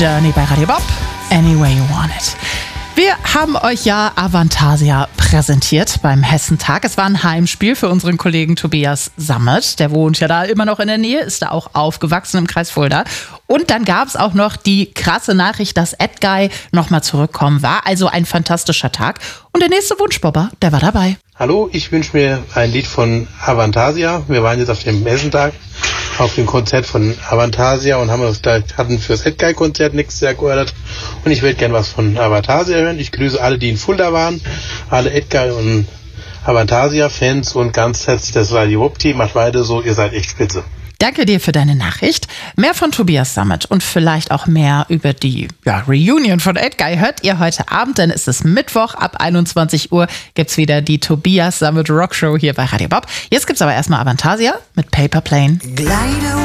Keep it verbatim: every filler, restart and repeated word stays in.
Journey bei Radio Bob. Any way you want it. Wir haben euch ja Avantasia präsentiert beim Hessentag. Es war ein Heimspiel für unseren Kollegen Tobias Sammet. Der wohnt ja da immer noch in der Nähe, ist da auch aufgewachsen im Kreis Fulda. Und dann gab es auch noch die krasse Nachricht, dass Edguy nochmal zurückkommen war. Also ein fantastischer Tag. Und der nächste Wunschbobber, der war dabei. Hallo, ich wünsche mir ein Lied von Avantasia. Wir waren jetzt auf dem Hessentag, auf dem Konzert von Avantasia und haben uns da, hatten fürs Edguy-Konzert nächstes Jahr geordert. Und ich würde gerne was von Avantasia hören. Ich grüße alle, die in Fulda waren, alle Edguy und Avantasia-Fans und ganz herzlich das Radio Bob-Team. Macht weiter so, ihr seid echt spitze. Danke dir für deine Nachricht. Mehr von Tobias Sammet und vielleicht auch mehr über die ja, Reunion von Edguy hört ihr heute Abend, denn es ist Mittwoch, ab einundzwanzig Uhr gibt's wieder die Tobias Sammet Rockshow hier bei Radio Bob. Jetzt gibt's aber erstmal Avantasia mit Paper Plane.